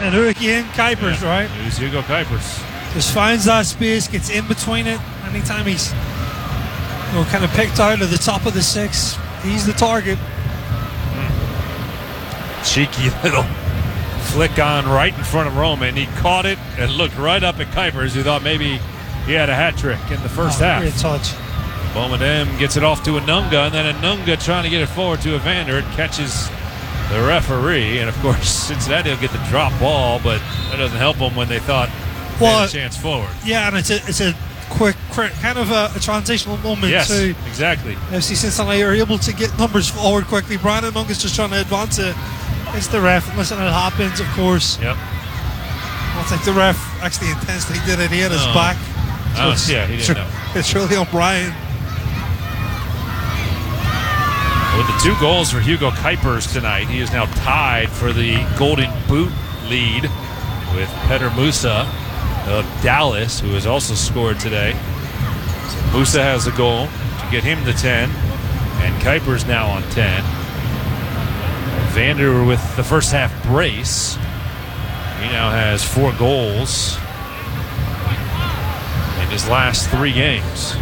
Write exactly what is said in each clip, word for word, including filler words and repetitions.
And who again? Kuipers, yeah. right? Who's Hugo Kuipers? Just finds that space, gets in between it. Anytime he's you know, kind of picked out of the top of the six, he's the target. Mm. Cheeky little flick on right in front of Roman. He caught it and looked right up at Kuipers, who thought maybe he had a hat trick in the first oh, half. Great touch. Bomadem gets it off to Anunga, and then Anunga trying to get it forward to Evander. It catches the referee, and of course Cincinnati will get the drop ball, but that doesn't help them when they thought they well, had a chance forward. Yeah, and it's a it's a quick, quick kind of a, a transitional moment. Yes, too. exactly. F C Cincinnati are able to get numbers forward quickly. Brian Anunga's just trying to advance it. It's the ref. Listen, it happens, of course. Yep. I don't think the ref actually intensely did it. He had his no. back. So oh, it's, yeah, he didn't know. It's really on Brian. With the two goals for Hugo Kuipers tonight, he is now tied for the Golden Boot lead with Petar Musa of Dallas, who has also scored today. So Musa has a goal to get him to ten, and Kuipers now on ten. Vander with the first half brace. He now has four goals in his last three games.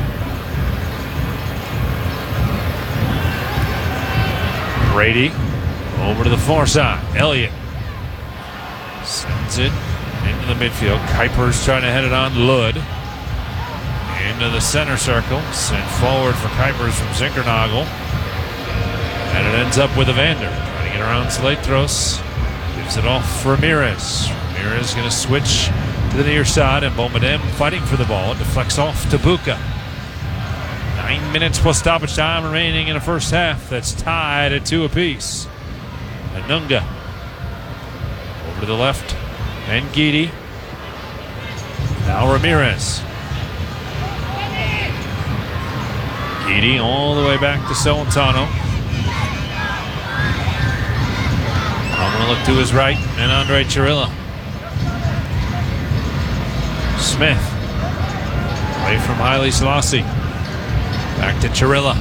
Brady over to the far side. Elliott sends it into the midfield. Kuipers trying to head it on Lud. Into the center circle. Sent forward for Kuipers from Zinkernagel. And it ends up with Evander. Trying to get around Slatros. Gives it off for Ramirez. Ramirez going to switch to the near side, and Bomadem fighting for the ball. It deflects off to Buka. Nine minutes plus stoppage time remaining in the first half. That's tied at two apiece. Anunga over to the left, and Guidi. Now Ramirez. Guidi all the way back to Celentano. I'm going to look to his right, and Andre Chirilla. Smith away from Haile Selassie. Back to Chirilla.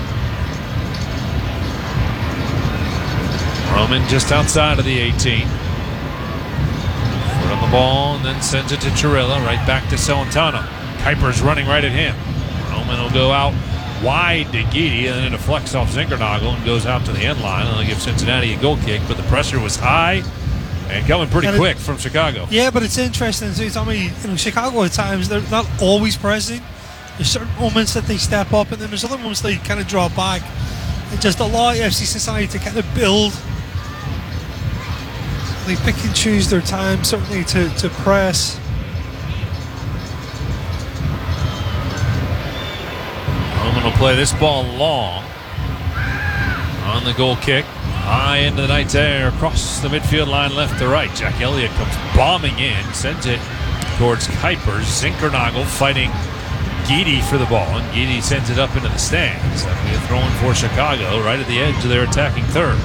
Roman just outside of the eighteen. Foot on the ball and then sends it to Chirilla. Right back to Celentano. Kuipers running right at him. Roman will go out wide to Guidi, and then it deflects off Zinkernagel and goes out to the end line. And they'll give Cincinnati a goal kick, but the pressure was high and coming pretty and quick it, from Chicago. Yeah, but it's interesting too. Tell me, you know, Chicago at times they're not always pressing. There's certain moments that they step up, and then there's other moments they kind of draw back and just allow F C Cincinnati to kind of build. They pick and choose their time, certainly to, to press. Roman will play this ball long on the goal kick. High into the night air, across the midfield line, left to right. Jack Elliott comes bombing in, sends it towards Kuipers. Zinkernagel fighting Guidi for the ball, and Guidi sends it up into the stands. That'll be a throw-in for Chicago, right at the edge of their attacking third.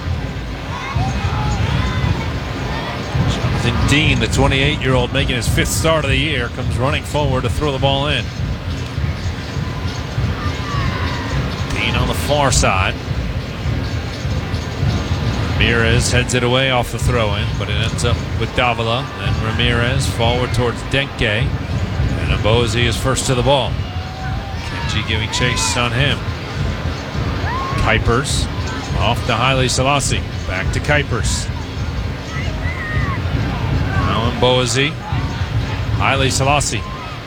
Jonathan Dean, the twenty-eight-year-old, making his fifth start of the year, comes running forward to throw the ball in. Dean on the far side. Ramirez heads it away off the throw-in, but it ends up with Davila. Then Ramirez forward towards Denke, and Abozi is first to the ball. Kenji giving chase on him. Kuipers off to Haile Selassie. Back to Kuipers. Now Abozi. Haile Selassie.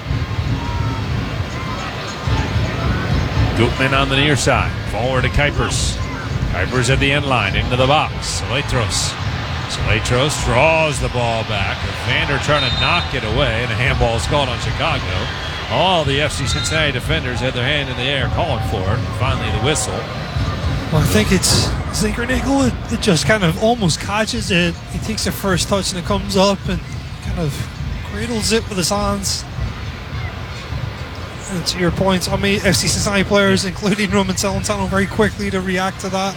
Gutman on the near side. Forward to Kuipers. Kuipers at the end line, into the box. Slatros. Slatros draws the ball back. Vander trying to knock it away, and a handball is called on Chicago. All the F C Cincinnati defenders had their hand in the air calling for it. And finally the whistle. Well, I think it's Zinkernagel. It, it just kind of almost catches it. He takes the first touch and it comes up and kind of cradles it with his hands. And to your point, I mean, F C Cincinnati players, including Roman Celentano, very quickly to react to that.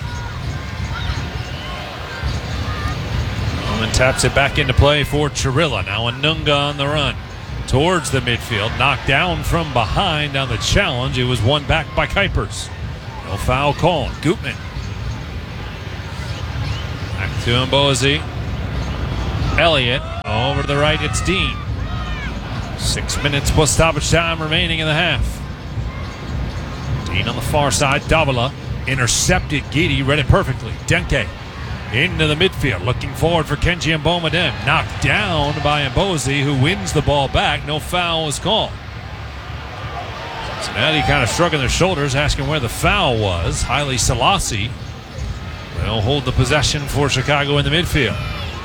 Roman taps it back into play for Chirilla. Now Anunga on the run towards the midfield. Knocked down from behind on the challenge. It was won back by Kuipers. No foul called. Gutman. Back to Mbozi. Elliott. Over to the right, it's Dean. Six minutes plus stoppage time remaining in the half. Dean on the far side. Davila intercepted. Gidi read it perfectly. Denke into the midfield, looking forward for Kenji Mbomadem. Knocked down by Mbozi, who wins the ball back. No foul was called. Cincinnati kind of shrugging their shoulders, asking where the foul was. Haile Selassie will hold the possession for Chicago in the midfield.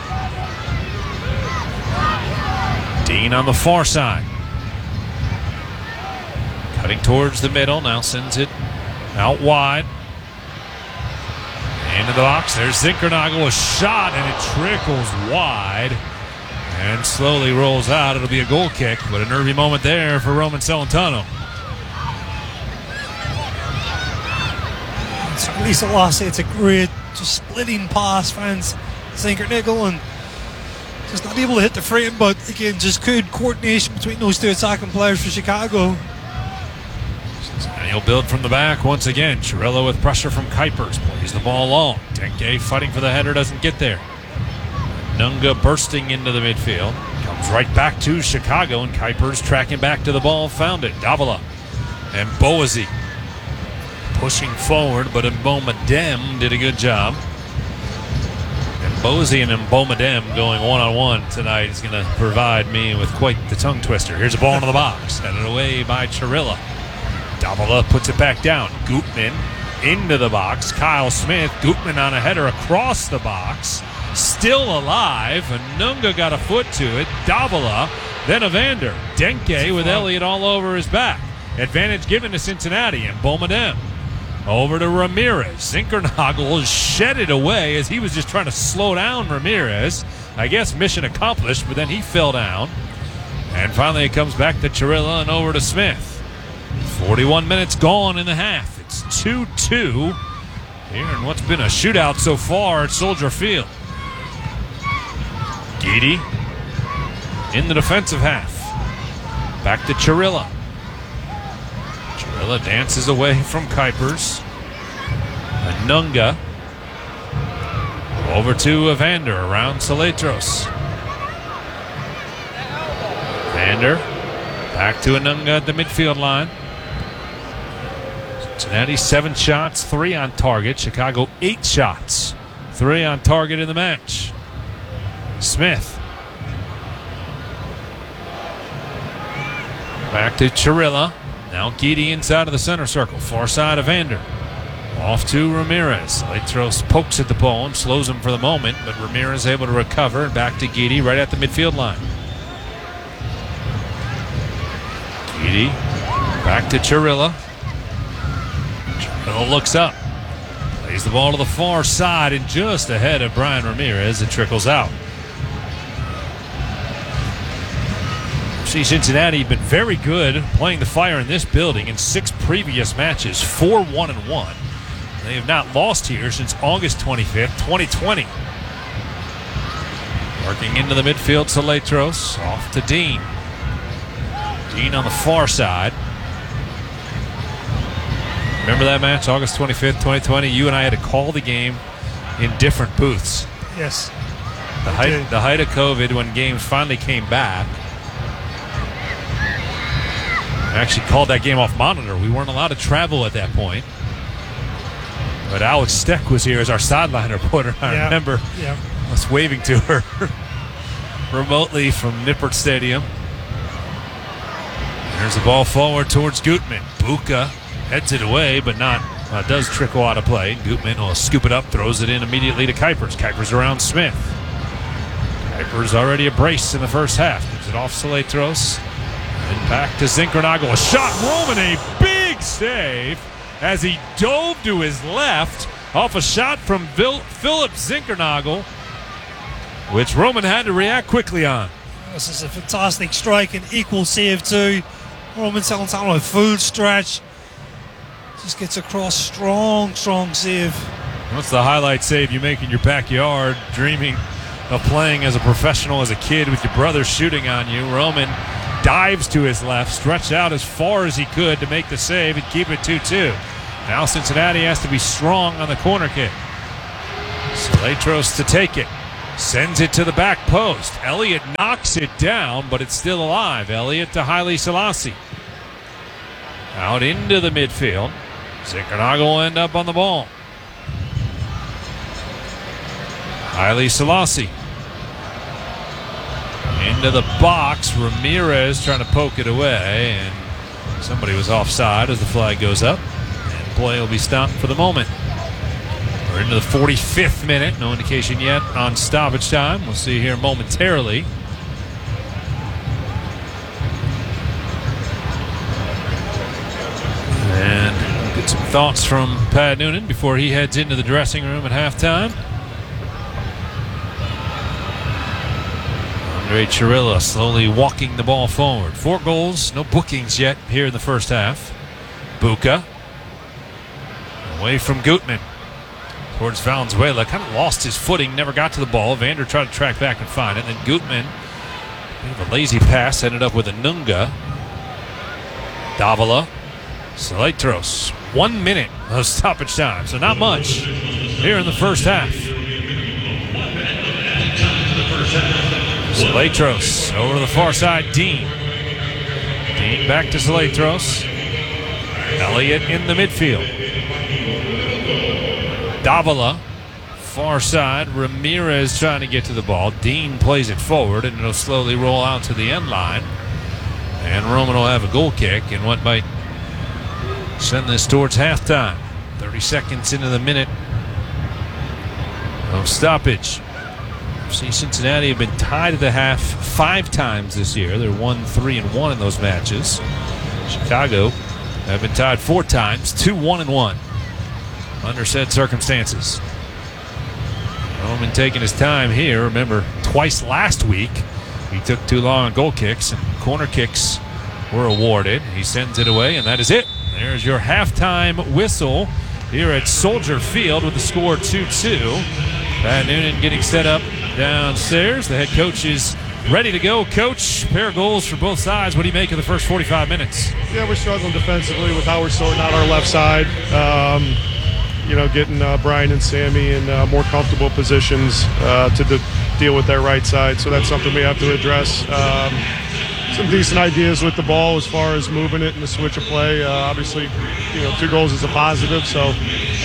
Dean on the far side. Cutting towards the middle, now sends it out wide. Into the box, there's Zinkernagel, a shot, and it trickles wide and slowly rolls out. It'll be a goal kick, but a nervy moment there for Roman Celentano. It's at least a loss. It's a great, just splitting pass, fans. Zinkernagel, and just not able to hit the frame, but again, just good coordination between those two attacking players for Chicago. And he'll build from the back once again. Chirilla with pressure from Kuipers. Plays the ball long. Denke fighting for the header, doesn't get there. Nunga bursting into the midfield. Comes right back to Chicago, and Kuipers tracking back to the ball. Found it. Davila and Boazi pushing forward, but Mbomadem did a good job. And Boazi and Mbomadem going one-on-one tonight is going to provide me with quite the tongue twister. Here's a ball into the box. Headed away by Chirilla. Davila puts it back down. Gutman into the box. Kyle Smith. Gutman on a header across the box. Still alive. Nunga got a foot to it. Davila. Then Evander. Denke with Elliott all over his back. Advantage given to Cincinnati and Mbomadem. Over to Ramirez. Zinkernagel shed it away as he was just trying to slow down Ramirez. I guess mission accomplished, but then he fell down. And finally it comes back to Chirilla and over to Smith. forty-one minutes gone in the half. It's two two here in what's been a shootout so far at Soldier Field. Gidi in the defensive half. Back to Chirilla. Chirilla dances away from Kuipers. Nunga over to Evander around Saletros. Evander back to Nunga at the midfield line. Cincinnati seven shots, three on target. Chicago eight shots, three on target in the match. Smith back to Chirilla. Now Gidi inside of the center circle. Far side of Evander. Off to Ramirez. Letros pokes at the ball and slows him for the moment, but Ramirez able to recover and back to Gidi right at the midfield line. Gidi back to Chirilla. Chirilla looks up. Plays the ball to the far side and just ahead of Brian Ramirez. It trickles out. See, Cincinnati been very good playing the fire in this building in six previous matches, four one and one. They have not lost here since August twenty-fifth, twenty twenty. Working into the midfield, Saletros off to Dean. Dean on the far side. Remember that match, August twenty-fifth, twenty twenty? You and I had to call the game in different booths. Yes. The height, the height of COVID, when games finally came back. I actually called that game off monitor. We weren't allowed to travel at that point. But Alex Steck was here as our sideline reporter. I yeah. remember yeah. us waving to her remotely from Nippert Stadium. There's the ball forward towards Gutman. Buka heads it away, but not uh, does trickle out of play. Gutman will scoop it up, throws it in immediately to Kuipers. Kuipers around Smith. Kuipers already a brace in the first half. Gives it off Saletros. And back to Zinkernagel. A shot. Roman, a big save as he dove to his left off a shot from Vil- Philip Zinkernagel, which Roman had to react quickly on. This is a fantastic strike and equal save too. Roman Celentano a full stretch. Just gets across. Strong, strong save. What's the highlight save you make in your backyard, dreaming of playing as a professional as a kid with your brother shooting on you? Roman dives to his left, stretched out as far as he could to make the save and keep it two two. Now Cincinnati has to be strong on the corner kick. Saletros to take it. Sends it to the back post. Elliott knocks it down, but it's still alive. Elliott to Haile Selassie. Out into the midfield. Zinchenko will end up on the ball. Haile Selassie. Into the box. Ramirez trying to poke it away, and somebody was offside as the flag goes up. And play will be stopped for the moment. We're into the forty-fifth minute. No indication yet on stoppage time. We'll see here momentarily. And we'll get some thoughts from Pat Noonan before he heads into the dressing room at halftime. Andre Chirilla slowly walking the ball forward. Four goals, no bookings yet here in the first half. Buka away from Gutman towards Valenzuela. Kind of lost his footing, never got to the ball. Vander tried to track back and find it. Then Gutman, bit of a lazy pass, ended up with a Nunga. Davila. Saletros. One minute of stoppage time, so not much here in the first half. Saletros over to the far side. Dean. Dean back to Saletros. Elliott in the midfield. Davila, far side. Ramirez trying to get to the ball. Dean plays it forward, and it'll slowly roll out to the end line. And Roman will have a goal kick, and what might send this towards halftime. thirty seconds into the minute of stoppage. See, Cincinnati have been tied at the half five times this year. They're one, three, and one in those matches. Chicago have been tied four times, two, one, and one under said circumstances. Roman taking his time here. Remember, twice last week he took too long on goal kicks, and corner kicks were awarded. He sends it away, and that is it. There's your halftime whistle here at Soldier Field with the score two two. Pat Noonan getting set up downstairs. The head coach is ready to go. Coach, pair of goals for both sides. What do you make of the first forty-five minutes? Yeah, we're struggling defensively with how we're sorting out our left side. Um, you know, getting uh, Brian and Sammy in uh, more comfortable positions uh, to de- deal with their right side. So that's something we have to address. Um, some decent ideas with the ball as far as moving it and the switch of play. Uh, obviously, you know, two goals is a positive. So um,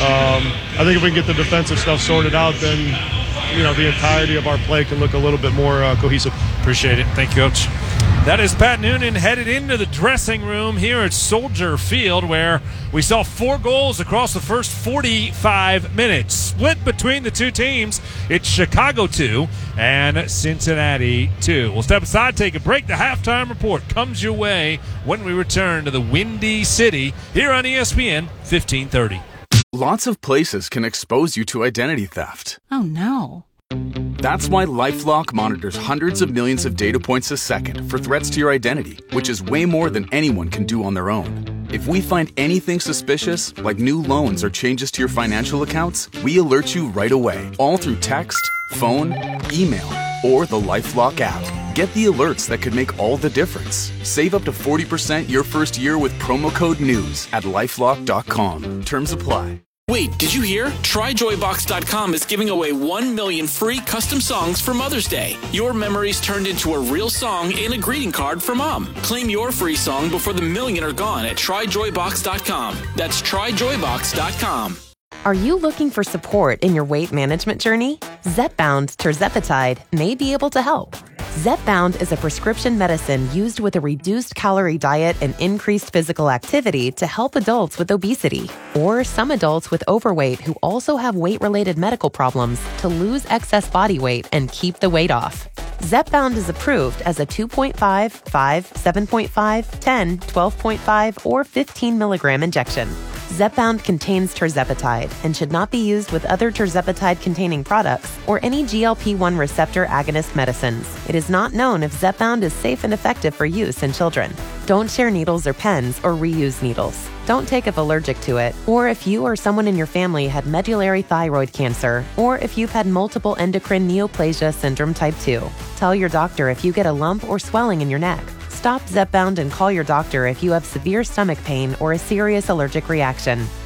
I think if we can get the defensive stuff sorted out, then, you know, the entirety of our play can look a little bit more uh, cohesive. Appreciate it. Thank you, Coach. That is Pat Noonan headed into the dressing room here at Soldier Field, where we saw four goals across the first forty-five minutes. Split between the two teams. It's Chicago two and Cincinnati two. We'll step aside, take a break. The halftime report comes your way when we return to the Windy City here on E S P N fifteen thirty. Lots of places can expose you to identity theft. Oh, no. That's why LifeLock monitors hundreds of millions of data points a second for threats to your identity, which is way more than anyone can do on their own. If we find anything suspicious, like new loans or changes to your financial accounts, we alert you right away, all through text, phone, email, or the LifeLock app. Get the alerts that could make all the difference. Save up to forty percent your first year with promo code NEWS at lifelock dot com. Terms apply. Wait, did you hear? Try Joy Box dot com is giving away one million free custom songs for Mother's Day. Your memories turned into a real song and a greeting card for Mom. Claim your free song before the million are gone at Try Joy Box dot com. That's Try Joy Box dot com. Are you looking for support in your weight management journey? Zepbound Tirzepatide may be able to help. Zepbound is a prescription medicine used with a reduced calorie diet and increased physical activity to help adults with obesity, or some adults with overweight who also have weight-related medical problems to lose excess body weight and keep the weight off. Zepbound is approved as a two point five, five, seven point five, ten, twelve point five, or fifteen milligram injection. Zepbound contains tirzepatide and should not be used with other tirzepatide-containing products or any G L P one receptor agonist medicines. It is not known if Zepbound is safe and effective for use in children. Don't share needles or pens or reuse needles. Don't take if allergic to it, or if you or someone in your family had medullary thyroid cancer, or if you've had multiple endocrine neoplasia syndrome type two. Tell your doctor if you get a lump or swelling in your neck. Stop Zepbound and call your doctor if you have severe stomach pain or a serious allergic reaction.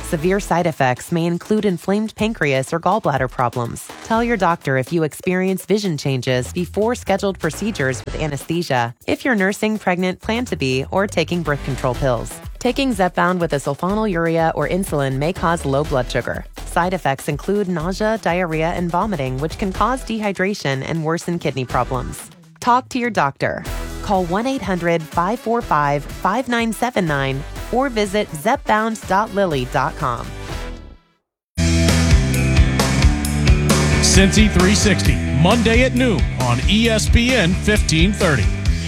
Severe side effects may include inflamed pancreas or gallbladder problems. Tell your doctor if you experience vision changes before scheduled procedures with anesthesia, if you're nursing, pregnant, plan to be, or taking birth control pills. Taking Zepbound with a sulfonylurea or insulin may cause low blood sugar. Side effects include nausea, diarrhea, and vomiting, which can cause dehydration and worsen kidney problems. Talk to your doctor. Call one eight hundred, five four five, five nine seven nine or visit zepbound dot lilly dot com. Cincy three sixty, Monday at noon on E S P N fifteen thirty.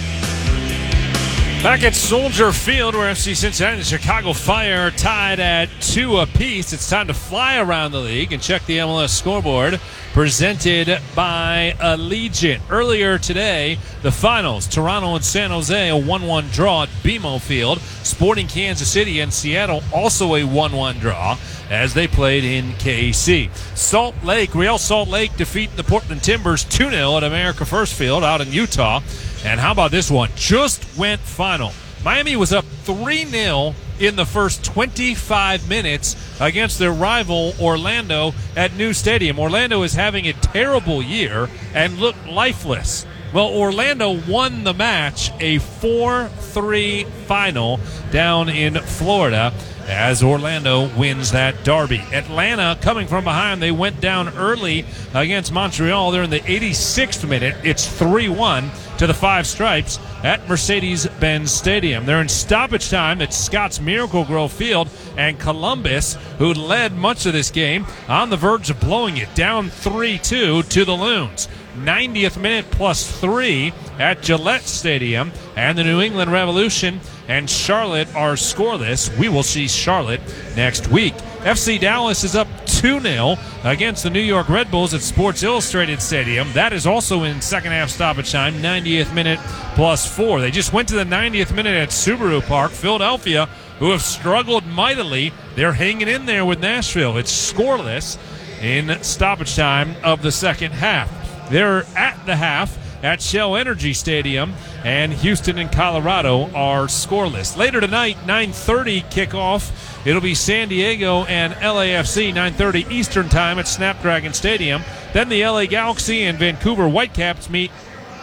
Back at Soldier Field, where F C Cincinnati and Chicago Fire are tied at two apiece. It's time to fly around the league and check the M L S scoreboard, presented by Allegiant. Earlier today, the finals, Toronto and San Jose, a one one draw at B M O Field. Sporting Kansas City and Seattle, also a one one draw as they played in K C. Salt Lake, Real Salt Lake defeat the Portland Timbers two nil at America First Field out in Utah. And how about this one? Just went final. Miami was up three nil in the first twenty-five minutes against their rival Orlando at New Stadium. Orlando is having a terrible year and looked lifeless. Well, Orlando won the match, a four three final down in Florida, as Orlando wins that derby. Atlanta, coming from behind, they went down early against Montreal. They're in the eighty-sixth minute. It's three one to the Five Stripes at Mercedes-Benz Stadium. They're in stoppage time at Scott's Miracle-Gro Field, and Columbus, who led much of this game, on the verge of blowing it, down three two to the Loons. ninetieth minute plus three at Gillette Stadium, and the New England Revolution and Charlotte are scoreless. We will see Charlotte next week. F C Dallas is up two nil against the New York Red Bulls at Sports Illustrated Stadium. That is also in second half stoppage time, ninetieth minute plus four. They just went to the ninetieth minute at Subaru Park. Philadelphia, who have struggled mightily, they're hanging in there with Nashville. It's scoreless in stoppage time of the second half. They're at the half at Shell Energy Stadium, and Houston and Colorado are scoreless. Later tonight, nine thirty kickoff. It'll be San Diego and L A F C, nine thirty Eastern Time at Snapdragon Stadium. Then the L A Galaxy and Vancouver Whitecaps meet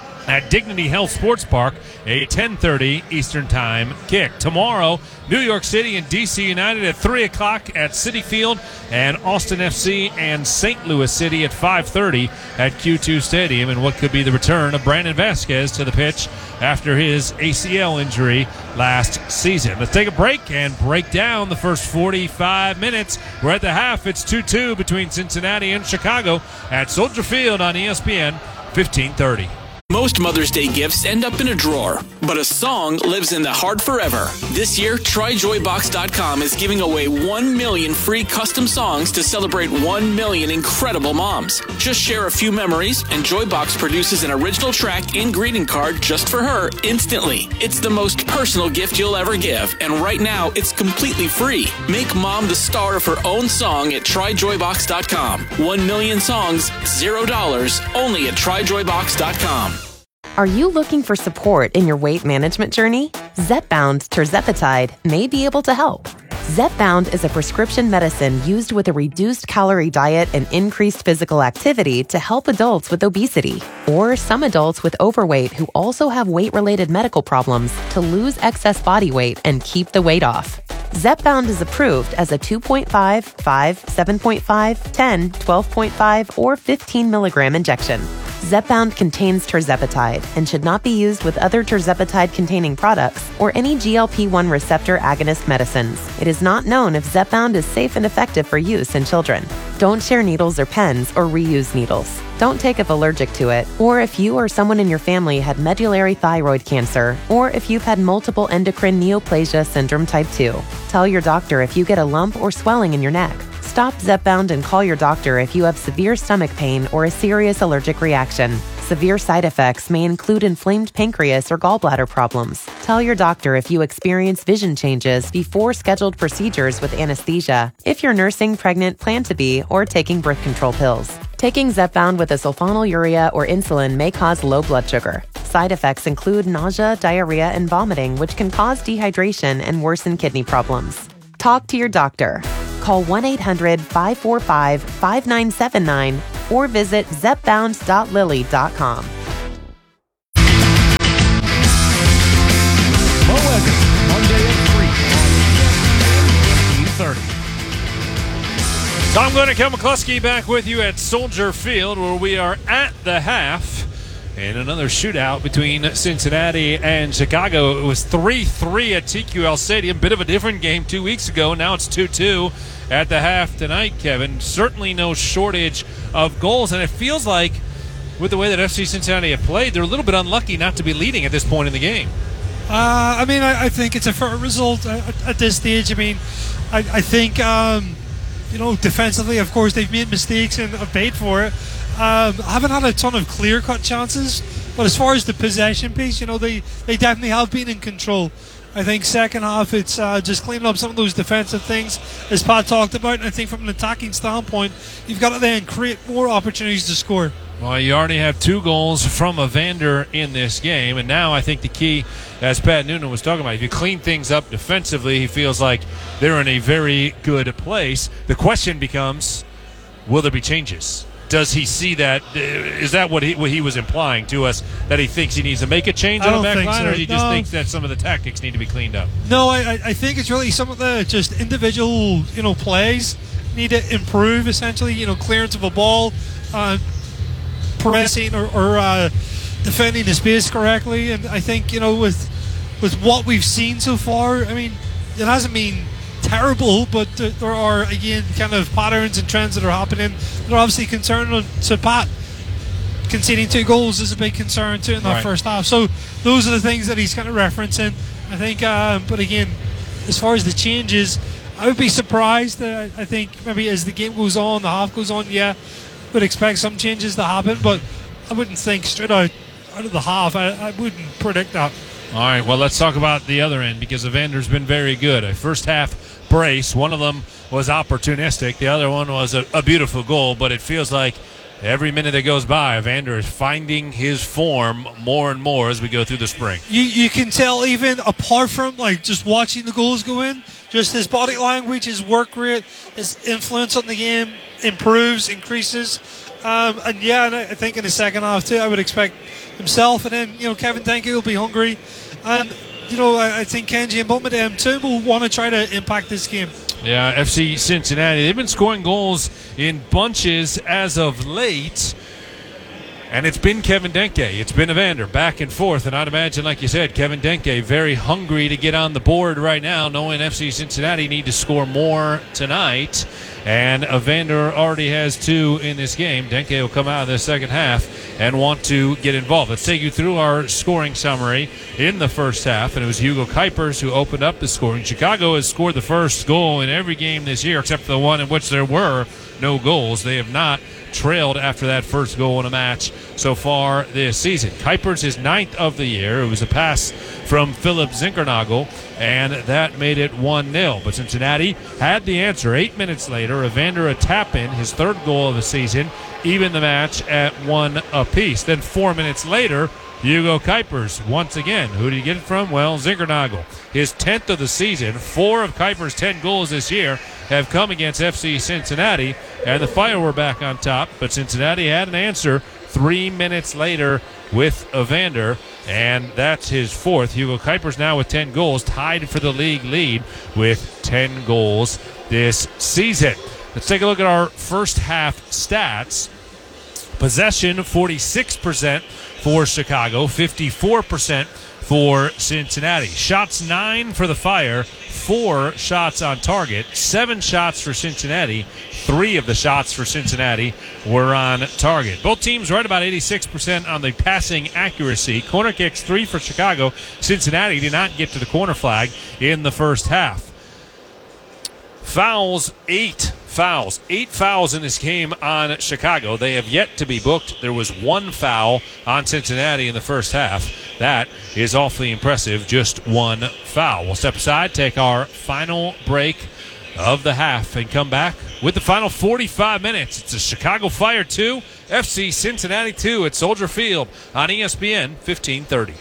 at Dignity Health Sports Park, a ten thirty Eastern Time kick. Tomorrow, New York City and D C United at three o'clock at Citi Field, and Austin F C and Saint Louis City at five thirty at Q two Stadium, and what could be the return of Brandon Vasquez to the pitch after his A C L injury last season. Let's take a break and break down the first forty-five minutes. We're at the half. It's two two between Cincinnati and Chicago at Soldier Field on E S P N fifteen thirty. Most Mother's Day gifts end up in a drawer, but a song lives in the heart forever. This year, Try Joy Box dot com is giving away one million free custom songs to celebrate one million incredible moms. Just share a few memories, and Joybox produces an original track and greeting card just for her instantly. It's the most personal gift you'll ever give, and right now, it's completely free. Make mom the star of her own song at Try Joy Box dot com. One million songs, zero dollars, only at Try Joy Box dot com. Are you looking for support in your weight management journey? Zepbound tirzepatide may be able to help. Zepbound is a prescription medicine used with a reduced calorie diet and increased physical activity to help adults with obesity, or some adults with overweight who also have weight-related medical problems to lose excess body weight and keep the weight off. Zepbound is approved as a two point five, five, seven point five, ten, twelve point five, or fifteen milligram injection. Zepbound contains tirzepatide and should not be used with other tirzepatide-containing products or any G L P one receptor agonist medicines. It is not known if Zepbound is safe and effective for use in children. Don't share needles or pens or reuse needles. Don't take if allergic to it, or if you or someone in your family had medullary thyroid cancer, or if you've had multiple endocrine neoplasia syndrome type two. Tell your doctor if you get a lump or swelling in your neck. Stop Zepbound and call your doctor if you have severe stomach pain or a serious allergic reaction. Severe side effects may include inflamed pancreas or gallbladder problems. Tell your doctor if you experience vision changes before scheduled procedures with anesthesia, if you're nursing, pregnant, plan to be, or taking birth control pills. Taking Zepbound with a sulfonylurea or insulin may cause low blood sugar. Side effects include nausea, diarrhea, and vomiting, which can cause dehydration and worsen kidney problems. Talk to your doctor. Call one eight hundred five four five five nine seven nine or visit zep bound dot lily dot com. Mo Evans, Monday at three on E S P N fifteen thirty. Tom Glenn and Kel McCluskey back with you at Soldier Field, where we are at the half in another shootout between Cincinnati and Chicago. It was three three at T Q L Stadium. Bit of a different game two weeks ago. Now it's two two at the half tonight, Kevin. Certainly no shortage of goals, and it feels like with the way that F C Cincinnati have played, they're a little bit unlucky not to be leading at this point in the game. Uh, I mean, I, I think it's a fair result at, at this stage. I mean, I, I think, um, you know, defensively, of course, they've made mistakes and have paid for it. Um, haven't had a ton of clear-cut chances, but as far as the possession piece, you know, they, they definitely have been in control. I think second half, it's uh, just cleaning up some of those defensive things, as Pat talked about, and I think from an attacking standpoint, you've got to then create more opportunities to score. Well, you already have two goals from Evander in this game, and now I think the key, as Pat Noonan was talking about, if you clean things up defensively, he feels like they're in a very good place. The question becomes, will there be changes? Does he see that? Is that what he, what he was implying to us, that he thinks he needs to make a change I on don't the back think line, so. or he just No. thinks that some of the tactics need to be cleaned up? No, I, I think it's really some of the just individual, you know, plays need to improve, essentially, you know, clearance of a ball, uh, pressing or, or uh, defending the space correctly. And I think, you know, with with what we've seen so far, I mean, it hasn't been terrible, but th- there are, again, kind of patterns and trends that are happening that are obviously concerning to Pat. Conceding two goals is a big concern too in that Right. first half. So those are the things that he's kind of referencing, I think. Um, but again, as far as the changes, I would be surprised. Uh, I think maybe as the game goes on, the half goes on, yeah, would expect some changes to happen, but I wouldn't think straight out, out of the half. I, I wouldn't predict that. All right, well, let's talk about the other end, because Evander's been very good. A first half brace. One of them was opportunistic. The other one was a, a beautiful goal, but it feels like every minute that goes by, Evander is finding his form more and more as we go through the spring. You you can tell, even apart from like just watching the goals go in, just his body language, his work rate, his influence on the game improves, increases. Um, and yeah, and I think in the second half too, I would expect himself and then, you know, Kevin Denke will be hungry. And, you know, I, I think Kenji and Butman too will want to try to impact this game. Yeah, F C Cincinnati, they've been scoring goals in bunches as of late, and it's been Kevin Denke, it's been Evander, back and forth, and I'd imagine, like you said, Kevin Denke very hungry to get on the board right now, knowing F C Cincinnati need to score more tonight, and Evander already has two in this game. Denke will come out of the second half and want to get involved. Let's take you through our scoring summary in the first half, and it was Hugo Kuipers who opened up the scoring. Chicago has scored the first goal in every game this year except for the one in which there were no goals. They have not trailed after that first goal in a match so far this season. Kuipers is ninth of the year. It was a pass from Philip Zinkernagel, and that made it one nil. But Cincinnati had the answer. Eight minutes later, Evander a tap-in, his third goal of the season, even the match at one apiece. Then four minutes later, Hugo Kuipers once again. Who did he get it from? Well, Zinkernagel. His tenth of the season. Four of Kuipers' ten goals this year have come against F C Cincinnati, and the Fire were back on top, but Cincinnati had an answer three minutes later with Evander, and that's his fourth. Hugo Kuipers now with ten goals, tied for the league lead with ten goals this season. Let's take a look at our first half stats. Possession, forty-six percent for Chicago, fifty-four percent for Cincinnati. Shots, nine for the Fire, four shots on target, seven shots for Cincinnati. Three of the shots for Cincinnati were on target. Both teams right about eighty-six percent on the passing accuracy. Corner kicks, three for Chicago. Cincinnati did not get to the corner flag in the first half. Fouls, eight fouls. Eight fouls in this game on Chicago. They have yet to be booked. There was one foul on Cincinnati in the first half. That is awfully impressive. Just one foul. We'll step aside, take our final break of the half, and come back with the final forty-five minutes. It's a Chicago Fire two, F C Cincinnati two at Soldier Field on E S P N fifteen thirty.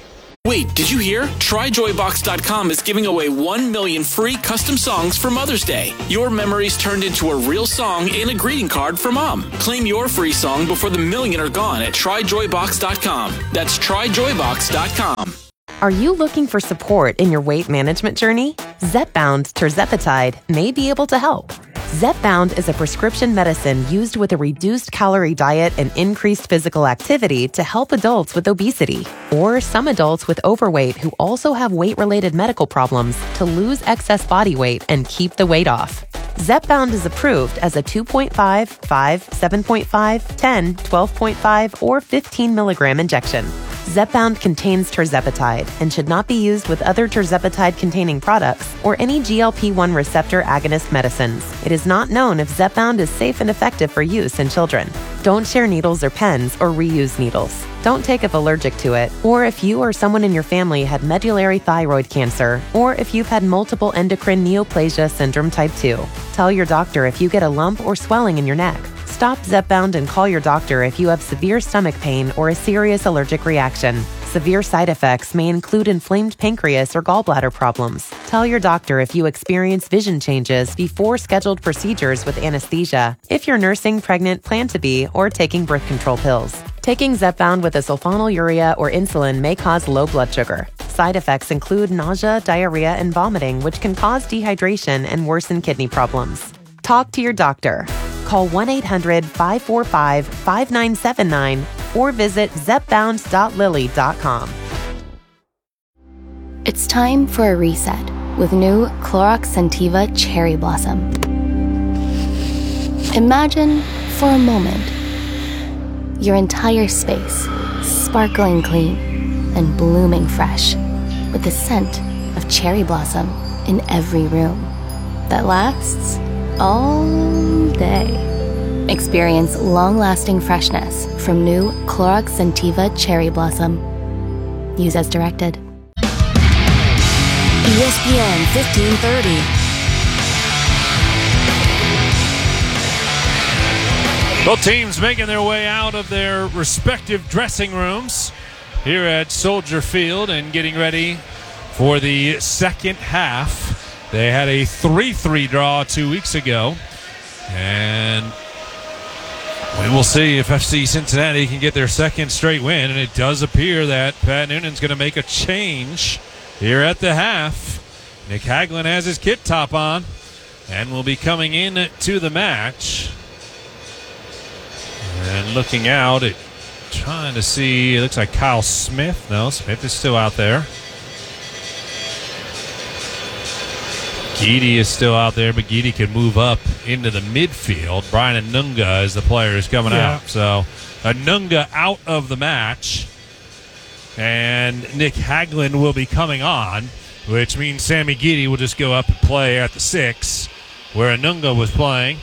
Wait, did you hear? Try joy box dot com is giving away one million free custom songs for Mother's Day. Your memories turned into a real song and a greeting card for Mom. Claim your free song before the million are gone at try joy box dot com. That's try joy box dot com. Are you looking for support in your weight management journey? Zepbound Tirzepatide may be able to help. Zepbound is a prescription medicine used with a reduced calorie diet and increased physical activity to help adults with obesity, or some adults with overweight who also have weight-related medical problems to lose excess body weight and keep the weight off. Zepbound is approved as a two point five, five, seven point five, ten, twelve point five, or fifteen milligram injection. Zepbound contains tirzepatide and should not be used with other tirzepatide-containing products or any G L P one receptor agonist medicines. It is not known if Zepbound is safe and effective for use in children. Don't share needles or pens or reuse needles. Don't take if allergic to it, or if you or someone in your family had medullary thyroid cancer, or if you've had multiple endocrine neoplasia syndrome type two. Tell your doctor if you get a lump or swelling in your neck. Stop Zepbound and call your doctor if you have severe stomach pain or a serious allergic reaction. Severe side effects may include inflamed pancreas or gallbladder problems. Tell your doctor if you experience vision changes before scheduled procedures with anesthesia, if you're nursing, pregnant, plan to be, or taking birth control pills. Taking Zepbound with a sulfonylurea or insulin may cause low blood sugar. Side effects include nausea, diarrhea, and vomiting, which can cause dehydration and worsen kidney problems. Talk to your doctor. Call one eight hundred, five four five, five nine seven nine or visit zepbound dot lilly dot com. It's time for a reset with new Clorox Scentiva Cherry Blossom. Imagine, for a moment, your entire space sparkling clean and blooming fresh with the scent of cherry blossom in every room that lasts all day. Experience long-lasting freshness from new Clorox Scentiva Cherry Blossom. Use as directed. E S P N fifteen thirty. Both teams making their way out of their respective dressing rooms here at Soldier Field and getting ready for the second half. They had a three three draw two weeks ago, and we will see if F C Cincinnati can get their second straight win, and it does appear that Pat Noonan's going to make a change here at the half. Nick Hagelin has his kit top on and will be coming in to the match. And looking out, at trying to see, it looks like Kyle Smith. No, Smith is still out there. Geedy is still out there, but Geedy can move up into the midfield. Brian Anunga is the player who's coming Yeah. out. So Anunga out of the match. And Nick Hagelin will be coming on, which means Sammy Geedy will just go up and play at the six, where Anunga was playing.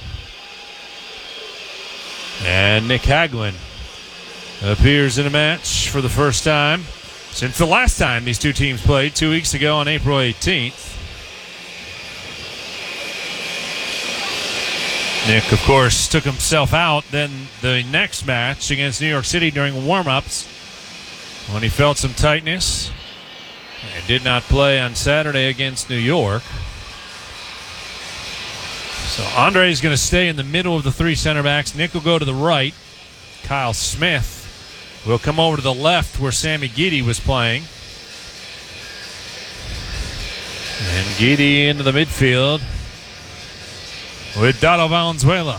And Nick Hagelin appears in a match for the first time since the last time these two teams played two weeks ago on April eighteenth. Nick, of course, took himself out then the next match against New York City during warm-ups when he felt some tightness and did not play on Saturday against New York. So Andre is going to stay in the middle of the three center backs. Nick will go to the right. Kyle Smith will come over to the left where Sammy Geedy was playing. And Geedy into the midfield with Dado Valenzuela.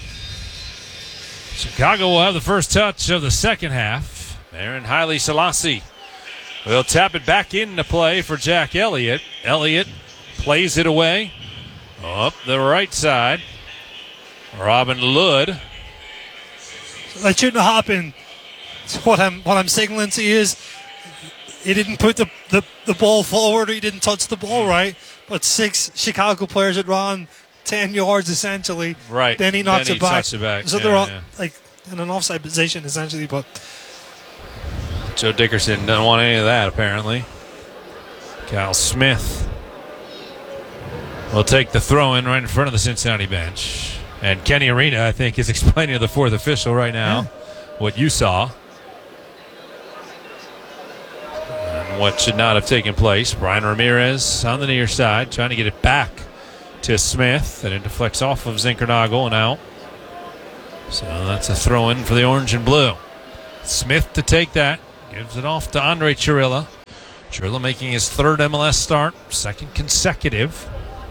Chicago will have the first touch of the second half. Aaron Haile Selassie will tap it back into play for Jack Elliott. Elliott plays it away up the right side. Robin Ludd. That shouldn't have happened. What I'm what I'm signaling to you is he didn't put the, the, the ball forward, or he didn't touch the ball right, but six Chicago players had run ten yards essentially. Right. Then he knocks then he it, back. it back. So yeah, they're all, yeah. like in an offside position essentially, but Joe Dickerson doesn't want any of that apparently. Kyle Smith will take the throw in right in front of the Cincinnati bench. And Kenny Arena, I think, is explaining to the fourth official right now yeah. what you saw. And on what should not have taken place. Brian Ramirez on the near side, trying to get it back to Smith, and it deflects off of Zinkernagel and out. So that's a throw-in for the orange and blue. Smith to take that, gives it off to Andre Chirilla. Chirilla making his third M L S start, second consecutive.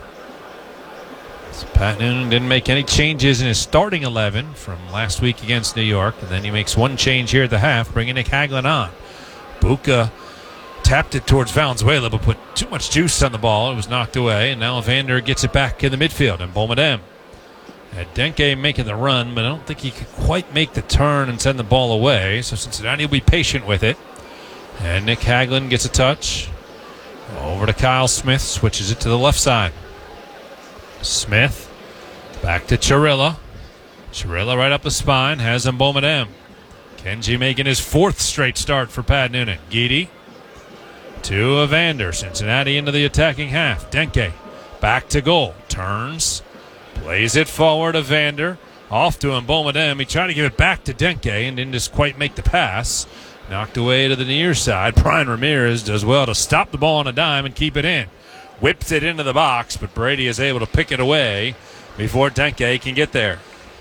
So Pat Noonan didn't make any changes in his starting eleven from last week against New York, and then he makes one change here at the half, bringing Nick Hagelin on. Buka tapped it towards Valenzuela, but put too much juice on the ball. It was knocked away, and now Evander gets it back in the midfield, and Boumedienne. Had Denke making the run, but I don't think he could quite make the turn and send the ball away, so Cincinnati will be patient with it. And Nick Hagelin gets a touch. Over to Kyle Smith, switches it to the left side. Smith back to Chirilla. Chirilla right up the spine, has Boumedienne. Kenji making his fourth straight start for Pat Noonan. Guidi to Evander. Cincinnati into the attacking half. Denke back to goal. Turns. Plays it forward, Evander. Off to Boumedienne. He tried to give it back to Denke and didn't just quite make the pass. Knocked away to the near side. Brian Ramirez does well to stop the ball on a dime and keep it in. Whips it into the box, but Brady is able to pick it away before Denke can get there.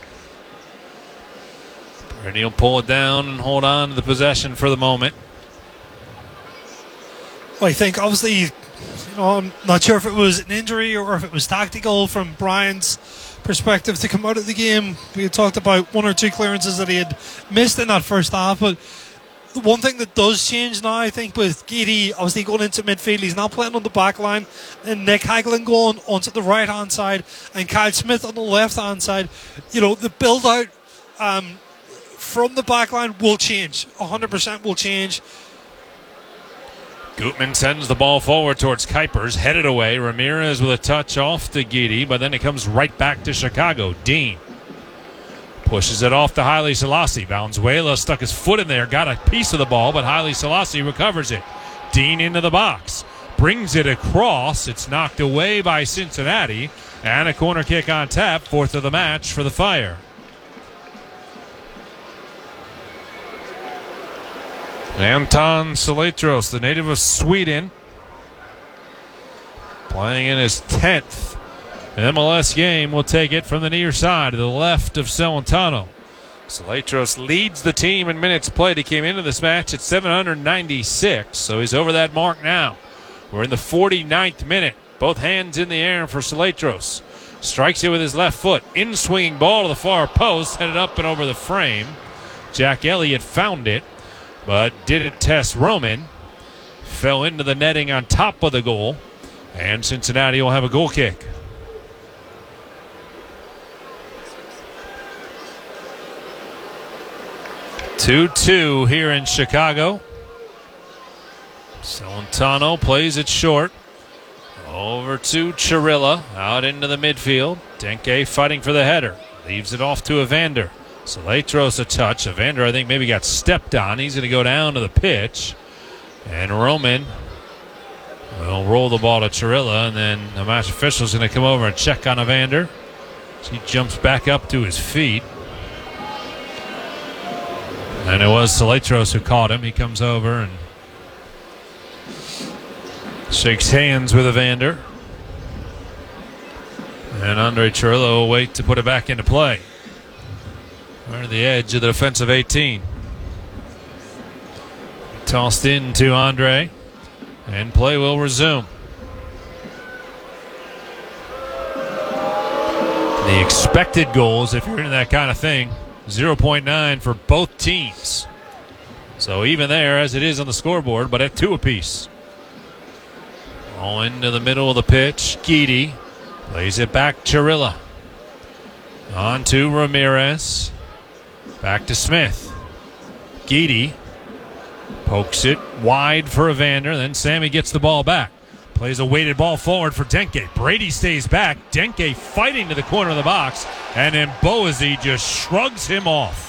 Brady will pull it down and hold on to the possession for the moment. Well, I think obviously, you know, I'm not sure if it was an injury or if it was tactical from Brian's perspective to come out of the game. We had talked about one or two clearances that he had missed in that first half, but the one thing that does change now, I think, with Guidi obviously going into midfield, he's now playing on the back line, and Nick Hagelin going onto the right hand side and Kyle Smith on the left hand side. You know, the build out um, from the back line will change, one hundred percent will change. Gutman sends the ball forward towards Kuipers, headed away. Ramirez with a touch off to Guidi, but then it comes right back to Chicago. Dean pushes it off to Haile Selassie. Valenzuela stuck his foot in there, got a piece of the ball, but Haile Selassie recovers it. Dean into the box, brings it across. It's knocked away by Cincinnati, and a corner kick on tap, fourth of the match for the Fire. Anton Saletros, the native of Sweden, playing in his tenth M L S game, will take it from the near side to the left of Celentano. Saletros leads the team in minutes played. He came into this match at seven hundred ninety-six, so he's over that mark now. We're in the forty-ninth minute. Both hands in the air for Saletros. Strikes it with his left foot. In-swinging ball to the far post, headed up and over the frame. Jack Elliott found it, but didn't test Roman. Fell into the netting on top of the goal, and Cincinnati will have a goal kick. two two here in Chicago. Celentano plays it short. Over to Chirilla, out into the midfield. Denke fighting for the header. Leaves it off to Evander. Saletros a touch. Evander, I think, maybe got stepped on. He's going to go down to the pitch. And Roman will roll the ball to Chirilla, and then the match official is going to come over and check on Evander. So he jumps back up to his feet. And it was Saletros who caught him. He comes over and shakes hands with Evander. And Andre Chirilla will wait to put it back into play. Right to the edge of the defensive eighteen. Tossed in to Andre, and play will resume. The expected goals, if you're into that kind of thing, zero point nine for both teams. So even there as it is on the scoreboard, but at two apiece. All into the middle of the pitch. Guidi plays it back. Chirilla. On to Ramirez. Back to Smith. Guidi pokes it wide for Evander. Then Sammy gets the ball back. Plays a weighted ball forward for Denke. Brady stays back. Denke fighting to the corner of the box. And then Mboasi just shrugs him off.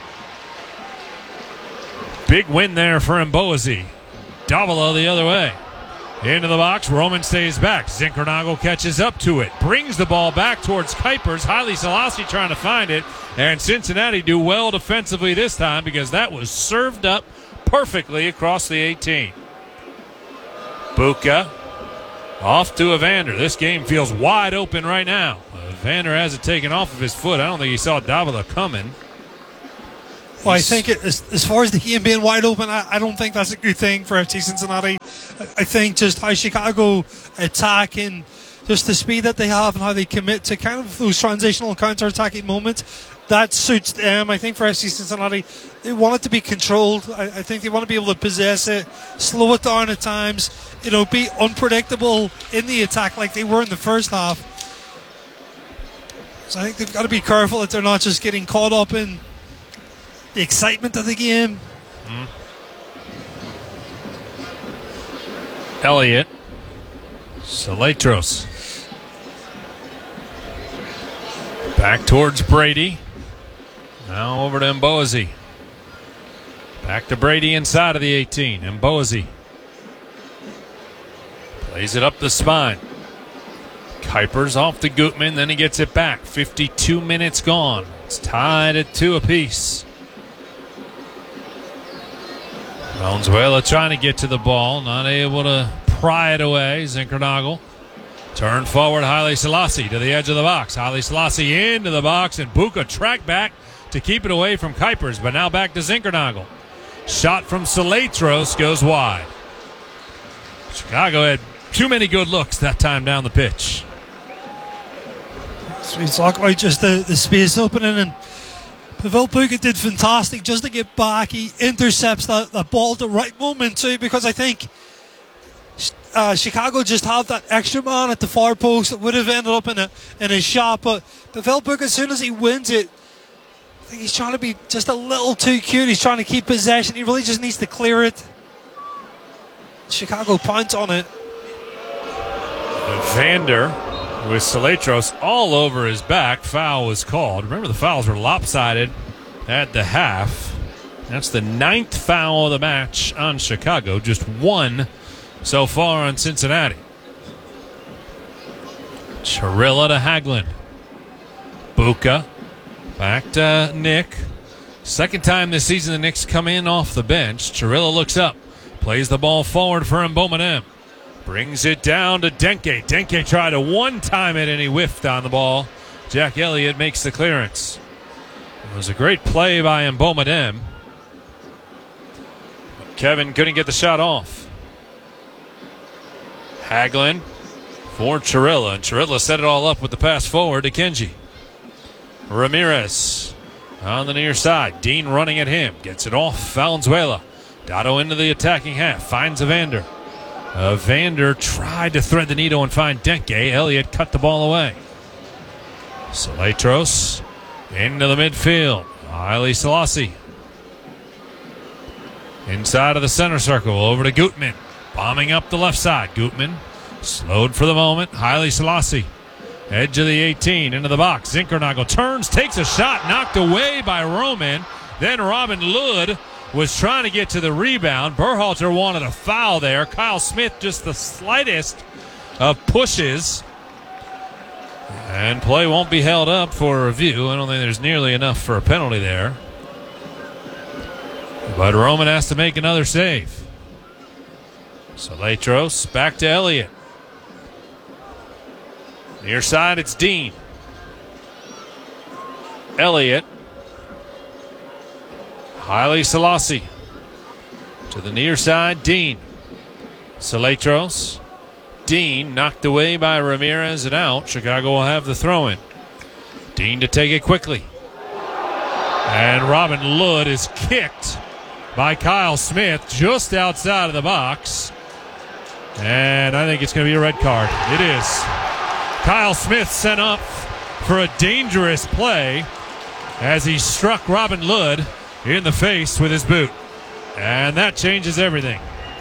Big win there for Mboasi. Davila the other way. Into the box. Roman stays back. Zinkernagel catches up to it. Brings the ball back towards Kuipers. Haile Selassie trying to find it. And Cincinnati do well defensively this time because that was served up perfectly across the eighteen. Buka off to Evander. This game feels wide open right now. Evander has it taken off of his foot. I don't think he saw Davila coming. Well, I think it, as, as far as the game being wide open, I, I don't think that's a good thing for F C Cincinnati. I, I think just how Chicago attack and just the speed that they have and how they commit to kind of those transitional counter-attacking moments, that suits them. I think for F C Cincinnati, they want it to be controlled. I, I think they want to be able to possess it, slow it down at times, you know, be unpredictable in the attack like they were in the first half. So I think they've got to be careful that they're not just getting caught up in the excitement of the game. Mm. Elliott. Saletros. Back towards Brady. Now over to Mbozi. Back to Brady inside of the eighteen. Mbozi. Plays it up the spine. Kuipers off to Gutman. Then he gets it back. fifty-two minutes gone. It's tied at two apiece. Valenzuela trying to get to the ball. Not able to pry it away. Zinkernagel. Turn forward, Haile Selassie to the edge of the box. Haile Selassie into the box, and Buka track back to keep it away from Kuipers, but now back to Zinkernagel. Shot from Saletros goes wide. Chicago had too many good looks that time down the pitch. So we talk about just the, the space opening, and Pavel Buka did fantastic just to get back. He intercepts that, that ball at the right moment too, because I think uh, Chicago just had that extra man at the far post that would have ended up in a in a shot. But Pavel Buka, as soon as he wins it, I think he's trying to be just a little too cute. He's trying to keep possession. He really just needs to clear it. Chicago pounce on it. Vander with Saletros all over his back. Foul was called. Remember, the fouls were lopsided at the half. That's the ninth foul of the match on Chicago. Just one so far on Cincinnati. Chirilla to Haglund. Buka back to Nick. Second time this season the Knicks come in off the bench. Chirilla looks up. Plays the ball forward for Mbominem. Brings it down to Denke. Denke tried to one-time it, and he whiffed on the ball. Jack Elliott makes the clearance. It was a great play by Mbominem. Kevin couldn't get the shot off. Haglund for Chirilla, and Chirilla set it all up with the pass forward to Kenji. Ramirez on the near side. Dean running at him. Gets it off Valenzuela. Dotto into the attacking half. Finds Evander. Evander tried to thread the needle and find Denke. Elliott cut the ball away. Saletros into the midfield. Haile Selassie. Inside of the center circle. Over to Gutman. Bombing up the left side. Gutman slowed for the moment. Haile Selassie. Edge of the eighteen. Into the box. Zinkernagel turns. Takes a shot. Knocked away by Roman. Then Robin Lod was trying to get to the rebound. Berhalter wanted a foul there. Kyle Smith just the slightest of pushes. And play won't be held up for review. I don't think there's nearly enough for a penalty there. But Roman has to make another save. Saletros back to Elliott. Near side, it's Dean. Elliott. Haile Selassie. To the near side, Dean. Saletros. Dean knocked away by Ramirez and out. Chicago will have the throw-in. Dean to take it quickly. And Robin Lod is kicked by Kyle Smith just outside of the box. And I think it's going to be a red card. It is. Kyle Smith sent up for a dangerous play as he struck Robin Lod in the face with his boot. And that changes everything.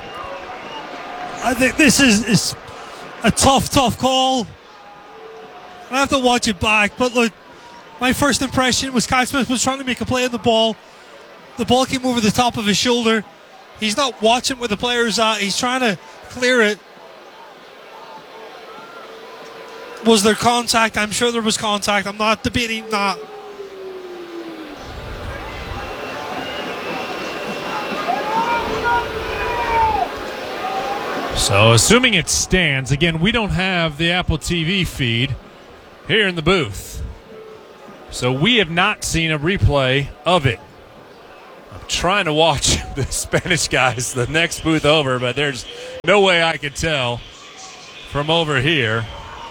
I think this is, is a tough, tough call. I have to watch it back, but look, my first impression was Kyle Smith was trying to make a play on the ball. The ball came over the top of his shoulder. He's not watching where the player's at. He's trying to clear it. Was there contact? I'm sure there was contact. I'm not debating that. So assuming it stands, again, we don't have the Apple T V feed here in the booth. So we have not seen a replay of it. I'm trying to watch the Spanish guys, the next booth over, but there's no way I can tell from over here.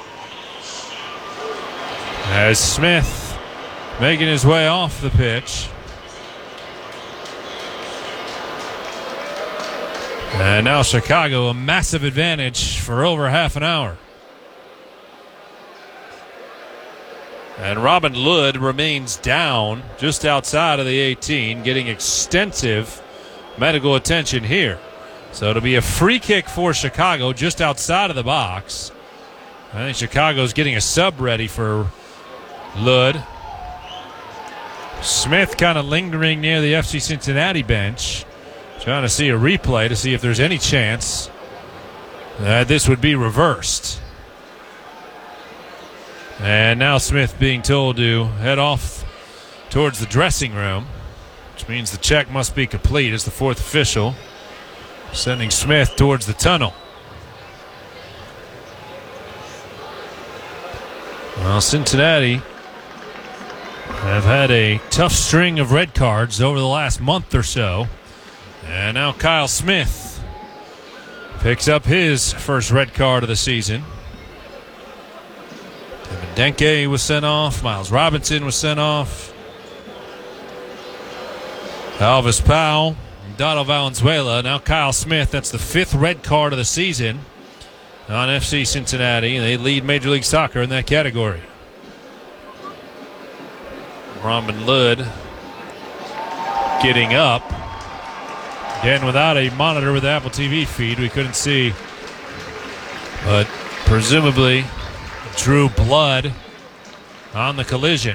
As Smith making his way off the pitch. And now Chicago, a massive advantage for over half an hour. And Robin Lod remains down just outside of the eighteen, getting extensive medical attention here. So it'll be a free kick for Chicago just outside of the box. I think Chicago's getting a sub ready for Lod. Smith kind of lingering near the F C Cincinnati bench, trying to see a replay to see if there's any chance that this would be reversed. And now Smith being told to head off towards the dressing room, which means the check must be complete as the fourth official sending Smith towards the tunnel. Well, Cincinnati have had a tough string of red cards over the last month or so. And now Kyle Smith picks up his first red card of the season. Devin Denke was sent off. Miles Robinson was sent off. Elvis Powell, Donald Valenzuela. Now Kyle Smith. That's the fifth red card of the season on F C Cincinnati. They lead Major League Soccer in that category. Robin Lod getting up. Again, without a monitor with the Apple T V feed, we couldn't see. But presumably drew blood on the collision.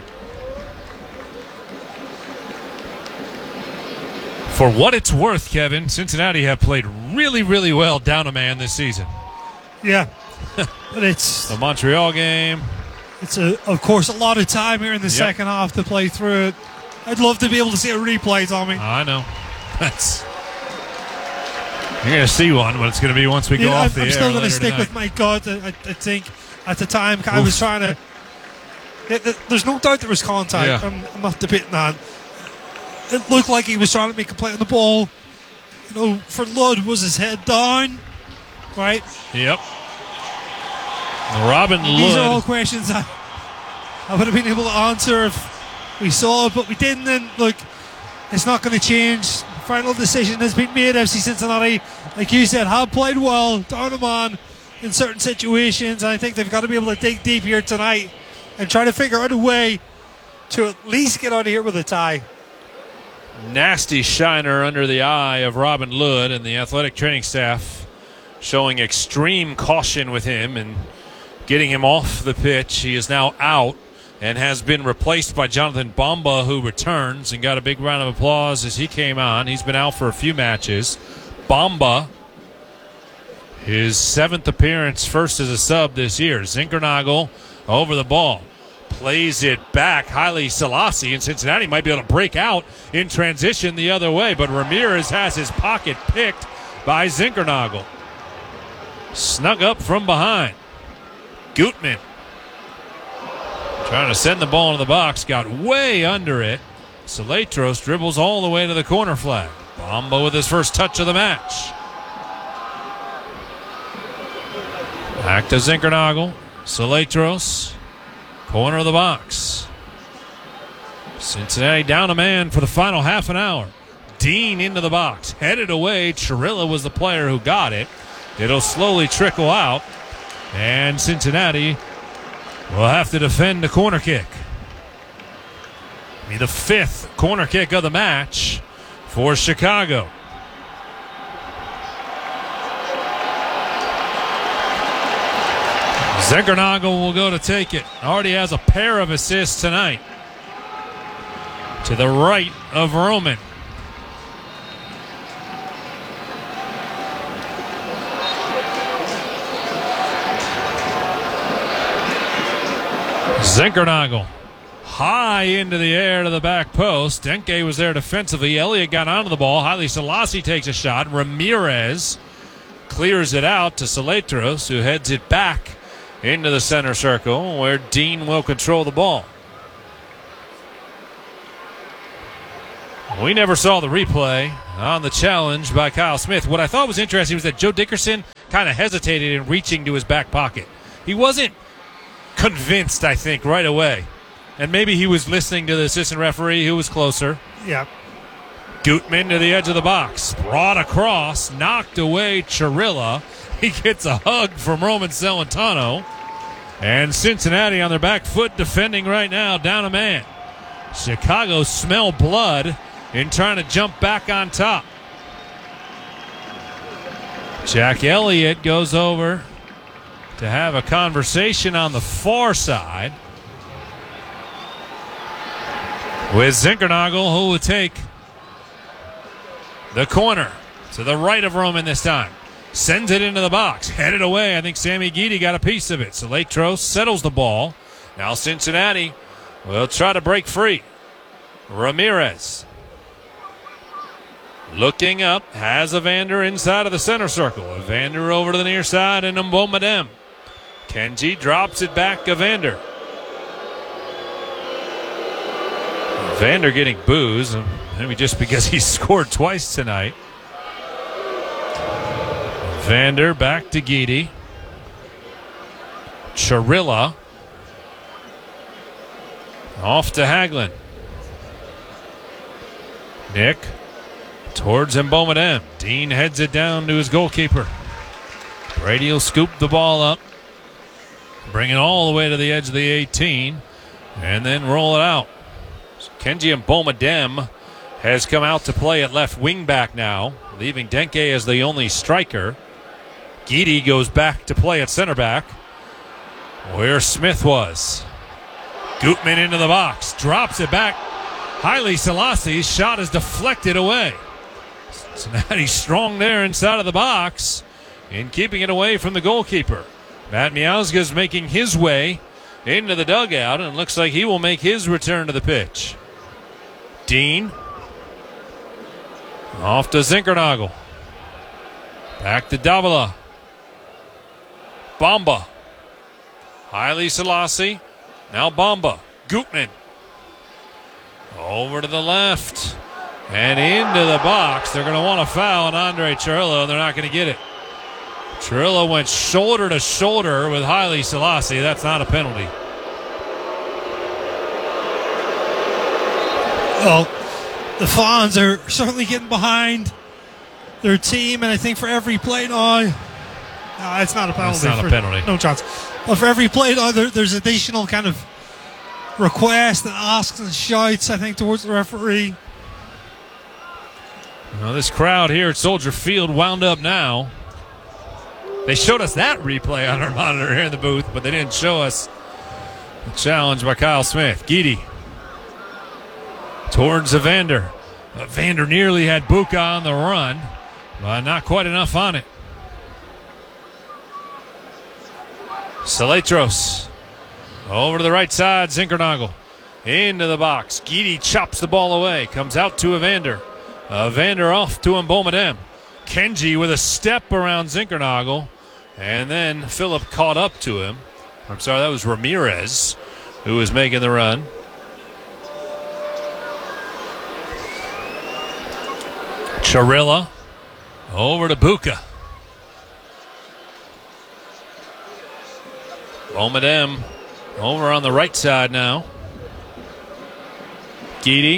For what it's worth, Kevin, Cincinnati have played really, really well down a man this season. Yeah. But it's the Montreal game. It's, a, of course, a lot of time here in the yep. second half to play through it. I'd love to be able to see a replay, Tommy. I know. That's You're going to see one, but it's going to be once we yeah, go off I'm, the I'm air. I'm still going to stick tonight. with my gut. I, I think at the time I was trying to. It, there's no doubt there was contact. Yeah. I'm, I'm not debating that. It looked like he was trying to make a play on the ball. You know, for Lod, was his head down? Right? Yep. Robin Lod. These are all questions I, I would have been able to answer if we saw it, but we didn't. And look, it's not going to change. Final decision has been made. F C Cincinnati, like you said, have played well, down a man in certain situations. And I think they've got to be able to dig deep here tonight and try to figure out a way to at least get out of here with a tie. Nasty shiner under the eye of Robin Lod, and the athletic training staff showing extreme caution with him and getting him off the pitch. He is now out and has been replaced by Jonathan Bamba, who returns and got a big round of applause as he came on. He's been out for a few matches. Bamba, his seventh appearance, first as a sub this year. Zinkernagel over the ball. Plays it back. Haile Selassie in Cincinnati might be able to break out in transition the other way, but Ramirez has his pocket picked by Zinkernagel. Snug up from behind. Gutman trying to send the ball into the box, got way under it. Saletros dribbles all the way to the corner flag. Bamba with his first touch of the match. Back to Zinkernagel. Saletros, corner of the box. Cincinnati down a man for the final half an hour. Dean into the box, headed away. Chirilla was the player who got it. It'll slowly trickle out, and Cincinnati will have to defend the corner kick. Be the fifth corner kick of the match for Chicago. Zinkernagel will go to take it. Already has a pair of assists tonight. To the right of Roman. Zinkernagel high into the air to the back post. Denke was there defensively. Elliott got onto the ball. Haile Selassie takes a shot. Ramirez clears it out to Saletros, who heads it back into the center circle where Dean will control the ball. We never saw the replay on the challenge by Kyle Smith. What I thought was interesting was that Joe Dickerson kind of hesitated in reaching to his back pocket. He wasn't convinced, I think, right away. And maybe he was listening to the assistant referee who was closer. Yeah. Gutman to the edge of the box. Brought across, knocked away Chirilla. He gets a hug from Roman Celentano. And Cincinnati on their back foot defending right now, down a man. Chicago smell blood in trying to jump back on top. Jack Elliott goes over to have a conversation on the far side with Zinkernagel, who will take the corner to the right of Roman this time. Sends it into the box. Headed away. I think Sammy Guidi got a piece of it. Saletros settles the ball. Now Cincinnati will try to break free. Ramirez looking up, has Evander inside of the center circle. Evander over to the near side, and Mbomadem. Kenji drops it back, Evander. Evander getting boos, maybe just because he scored twice tonight. Evander back to Guidi. Chirilla off to Hagelin. Nick towards Mbomadem. Dean heads it down to his goalkeeper. Brady will scoop the ball up, bring it all the way to the edge of the eighteen, and then roll it out. So Kenji Mbomadem has come out to play at left wing back now, leaving Denke as the only striker. Guidi goes back to play at center back, where Smith was. Gutman into the box, drops it back. Haile Selassie's shot is deflected away. Cincinnati strong there inside of the box in keeping it away from the goalkeeper. Matt Miazga is making his way into the dugout, and looks like he will make his return to the pitch. Dean off to Zinkernagel. Back to Davila. Bamba. Haile Selassie. Now Bamba. Gutman. Over to the left. And into the box. They're going to want to foul on Andre Chirilla, and they're not going to get it. Chirilla went shoulder to shoulder with Haile Selassie. That's not a penalty. Well, the Fawns are certainly getting behind their team, and I think for every play now, no, it's not a penalty. It's not for, a penalty. No chance. Well, for every play now, there, there's additional kind of requests and asks and shouts, I think, towards the referee. Well, this crowd here at Soldier Field wound up now. They showed us that replay on our monitor here in the booth, but they didn't show us the challenge by Kyle Smith. Guidi towards Evander. Evander nearly had Buka on the run, but not quite enough on it. Saletros over to the right side. Zinkernagel into the box. Guidi chops the ball away. Comes out to Evander. Evander off to Mbomadem. Kenji with a step around Zinkernagel. And then Phillip caught up to him. I'm sorry, that was Ramirez who was making the run. Chirilla over to Buka. Mbomadem over on the right side now. Guidi.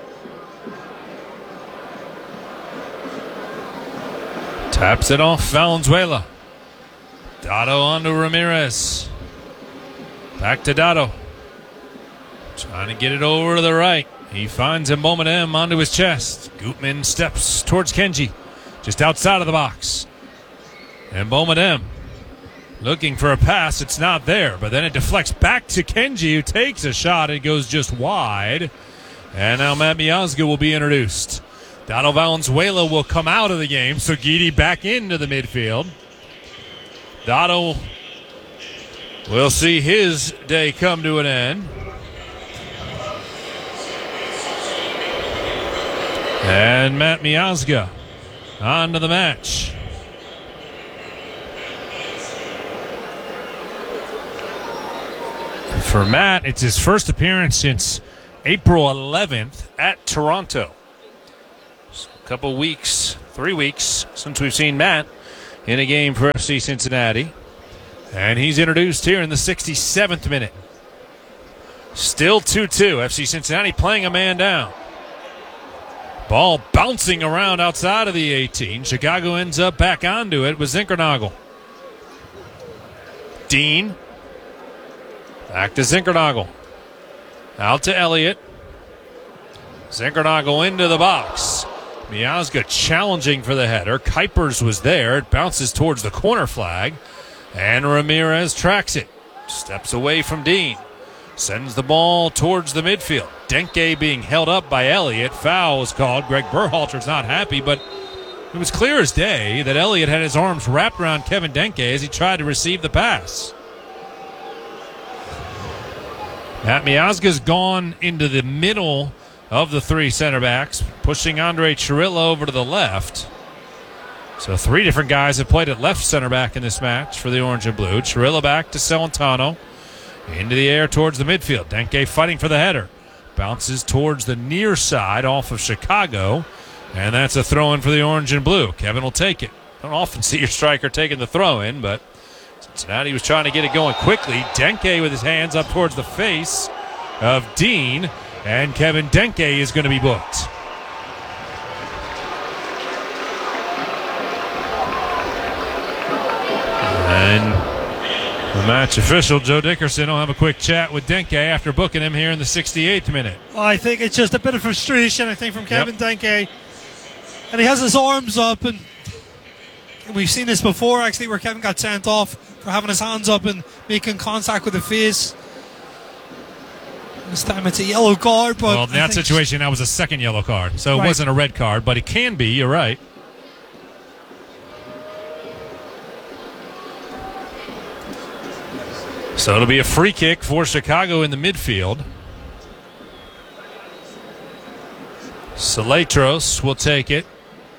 Taps it off Valenzuela. Dotto onto Ramirez. Back to Dotto. Trying to get it over to the right. He finds Mbomadem onto his chest. Gutman steps towards Kenji, just outside of the box. Mbomadem looking for a pass. It's not there, but then it deflects back to Kenji, who takes a shot. It goes just wide. And now Matt Miazga will be introduced. Dotto Valenzuela will come out of the game, so Guidi back into the midfield. Dotto will see his day come to an end. And Matt Miazga on to the match. For Matt, it's his first appearance since April eleventh at Toronto. So a couple weeks, three weeks since we've seen Matt in a game for F C Cincinnati. And he's introduced here in the sixty-seventh minute. Still two two. F C Cincinnati playing a man down. Ball bouncing around outside of the eighteen. Chicago ends up back onto it with Zinkernagel. Dean. Back to Zinkernagel. Out to Elliott. Zinkernagel into the box. Miazga challenging for the header. Kuipers was there. It bounces towards the corner flag. And Ramirez tracks it. Steps away from Dean. Sends the ball towards the midfield. Denke being held up by Elliott. Foul was called. Greg Berhalter's not happy, but it was clear as day that Elliott had his arms wrapped around Kevin Denke as he tried to receive the pass. Matt Miazga's gone into the middle of the three center backs, pushing Andre Chirilla over to the left. So three different guys have played at left center back in this match for the Orange and Blue. Chirilla back to Celentano. Into the air towards the midfield. Denke fighting for the header. Bounces towards the near side off of Chicago. And that's a throw-in for the Orange and Blue. Kevin will take it. Don't often see your striker taking the throw-in, but Cincinnati was trying to get it going quickly. Denke with his hands up towards the face of Dean. And Kevin Denke is going to be booked. And the match official, Joe Dickerson, will have a quick chat with Denke after booking him here in the sixty-eighth minute. Well, I think it's just a bit of frustration, I think, from Kevin yep. Denke. And he has his arms up, and we've seen this before, actually, where Kevin got sent off for having his hands up and making contact with the face. This time it's a yellow card. But well, in that situation, that was a second yellow card. So right. It wasn't a red card, but it can be. You're right. So it'll be a free kick for Chicago in the midfield. Saletros will take it.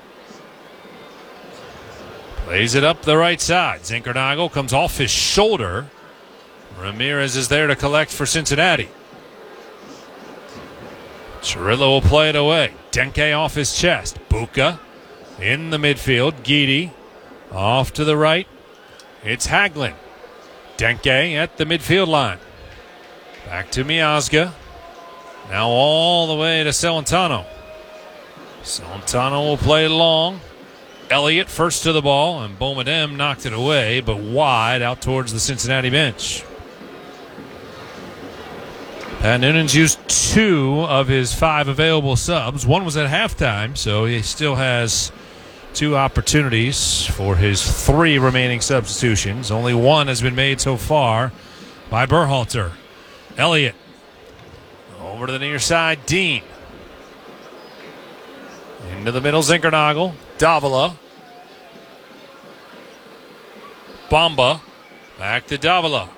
Plays it up the right side. Zinkernagel comes off his shoulder. Ramirez is there to collect for Cincinnati. Chirilla will play it away. Denke off his chest. Buka in the midfield. Guidi off to the right. It's Hagelin. Denke at the midfield line. Back to Miazga. Now all the way to Celentano. Celentano will play it long. Elliott first to the ball, and Boumedienne knocked it away, but wide out towards the Cincinnati bench. Pat Noonan's used two of his five available subs. One was at halftime, so he still has two opportunities for his three remaining substitutions. Only one has been made so far by Berhalter. Elliott over to the near side. Dean into the middle. Zinkernagel. Davila. Bamba. Back to Davila.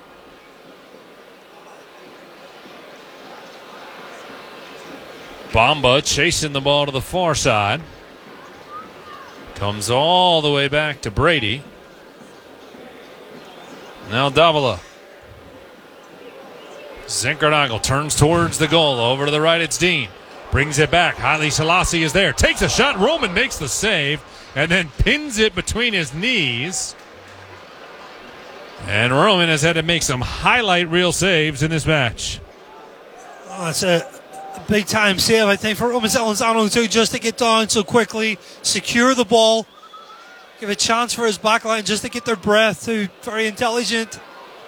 Bamba chasing the ball to the far side. Comes all the way back to Brady. Now Davila. Zinkernagel turns towards the goal. Over to the right, it's Dean. Brings it back. Haile Selassie is there. Takes a shot. Roman makes the save and then pins it between his knees. And Roman has had to make some highlight reel saves in this match. Oh, it's a, a big-time save, I think, for Roman Celentano, too, just to get down so quickly, secure the ball, give a chance for his backline just to get their breath, too. Very intelligent.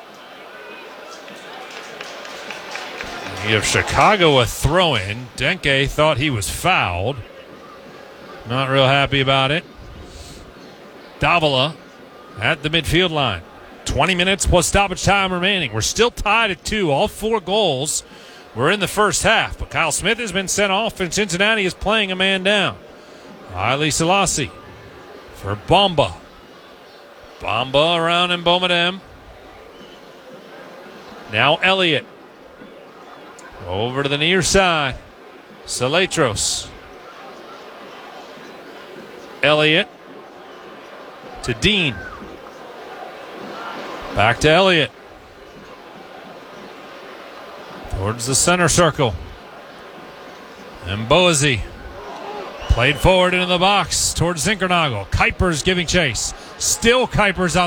You have Chicago a throw-in. Denke thought he was fouled. Not real happy about it. Davila at the midfield line. twenty minutes plus stoppage time remaining. We're still tied at two. All four goals were in the first half. But Kyle Smith has been sent off, and Cincinnati is playing a man down. Haile Selassie for Bamba. Bamba around in Boumedienne. Now Elliott. Over to the near side. Saletros. Elliott to Dean. Back to Elliott. towards the center circle. And Boise played forward into the box towards Zinkernagel. Kuipers giving chase. Still Kuipers out